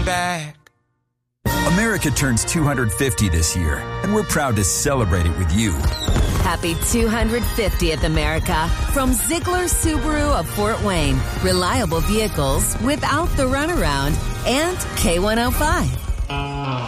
back. America turns 250 this year, and we're proud to celebrate it with you. Happy 250th, America, from Ziegler Subaru of Fort Wayne. Reliable vehicles without the runaround, and K105.